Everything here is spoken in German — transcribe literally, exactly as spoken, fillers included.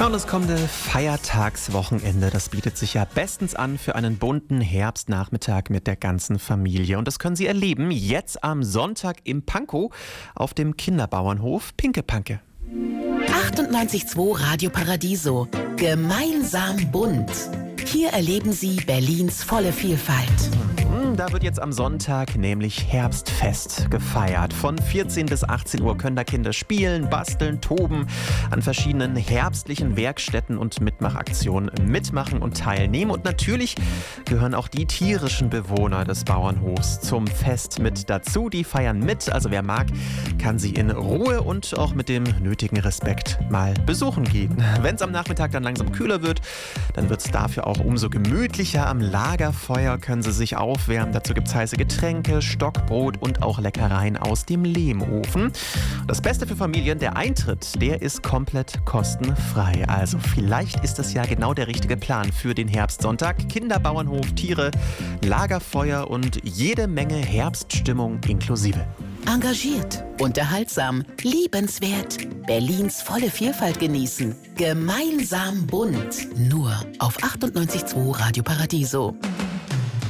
Ja, und das kommende Feiertagswochenende, das bietet sich ja bestens an für einen bunten Herbstnachmittag mit der ganzen Familie. Und das können Sie erleben jetzt am Sonntag im Pankow auf dem Kinderbauernhof Pinkepanke. achtundneunzig Komma zwei Radio Paradiso. Gemeinsam bunt. Hier erleben Sie Berlins volle Vielfalt. Da wird jetzt am Sonntag nämlich Herbstfest gefeiert. Von vierzehn bis achtzehn Uhr können da Kinder spielen, basteln, toben, an verschiedenen herbstlichen Werkstätten und Mitmachaktionen mitmachen und teilnehmen. Und natürlich gehören auch die tierischen Bewohner des Bauernhofs zum Fest mit dazu. Die feiern mit. Also wer mag, kann sie in Ruhe und auch mit dem nötigen Respekt mal besuchen gehen. Wenn es am Nachmittag dann langsam kühler wird, dann wird es dafür auch umso gemütlicher. Am Lagerfeuer können sie sich aufwärmen. Dazu gibt es heiße Getränke, Stockbrot und auch Leckereien aus dem Lehmofen. Das Beste für Familien, der Eintritt, der ist komplett kostenfrei. Also vielleicht ist das ja genau der richtige Plan für den Herbstsonntag. Kinderbauernhof, Tiere, Lagerfeuer und jede Menge Herbststimmung inklusive. Engagiert, unterhaltsam, liebenswert. Berlins volle Vielfalt genießen. Gemeinsam bunt. Nur auf achtundneunzig Komma zwei Radio Paradiso.